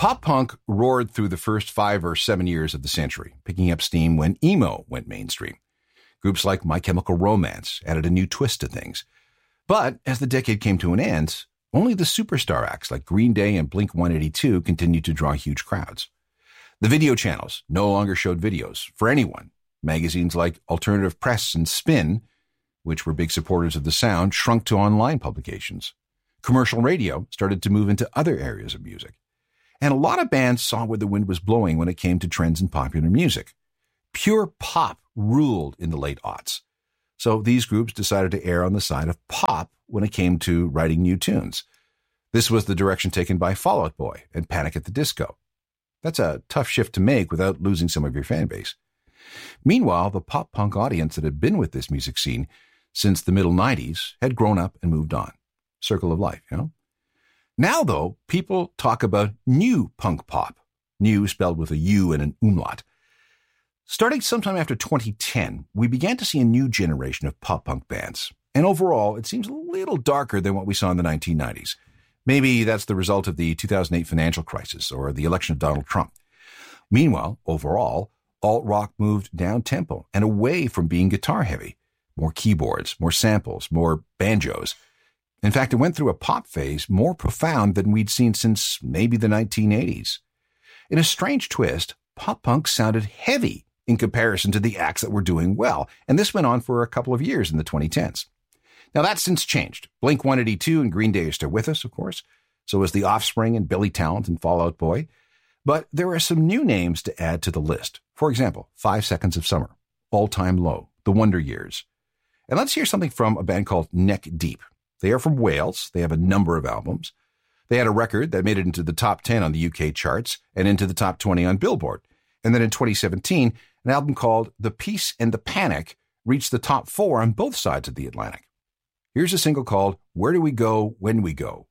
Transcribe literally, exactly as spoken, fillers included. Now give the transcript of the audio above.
Pop punk roared through the first five or seven years of the century, picking up steam when emo went mainstream. Groups like My Chemical Romance added a new twist to things. But as the decade came to an end, only the superstar acts like Green Day and Blink one eighty-two continued to draw huge crowds. The video channels no longer showed videos for anyone. Magazines like Alternative Press and Spin, which were big supporters of the sound, shrunk to online publications. Commercial radio started to move into other areas of music. And a lot of bands saw where the wind was blowing when it came to trends in popular music. Pure pop ruled in the late aughts. So these groups decided to err on the side of pop when it came to writing new tunes. This was the direction taken by Fall Out Boy and Panic at the Disco. That's a tough shift to make without losing some of your fan base. Meanwhile, the pop-punk audience that had been with this music scene since the middle nineties had grown up and moved on. Circle of life, you know? Now, though, people talk about new punk pop, new spelled with a U and an umlaut. Starting sometime after twenty ten, we began to see a new generation of pop-punk bands. And overall, it seems a little darker than what we saw in the nineteen nineties. Maybe that's the result of the two thousand eight financial crisis or the election of Donald Trump. Meanwhile, overall, alt-rock moved down-tempo and away from being guitar-heavy. More keyboards, more samples, more banjos. In fact, it went through a pop phase more profound than we'd seen since maybe the nineteen eighties. In a strange twist, pop-punk sounded heavy in comparison to the acts that were doing well, and this went on for a couple of years in the twenty tens. Now, that's since changed. Blink one eighty-two and Green Day are still with us, of course. So is The Offspring and Billy Talent and Fall Out Boy. But there are some new names to add to the list. For example, Five Seconds of Summer, All Time Low, The Wonder Years. And let's hear something from a band called Neck Deep. They are from Wales. They have a number of albums. They had a record that made it into the top ten on the U K charts and into the top twenty on Billboard. And then in twenty seventeen, an album called The Peace and the Panic reached the top four on both sides of the Atlantic. Here's a single called Where Do We Go When We Go?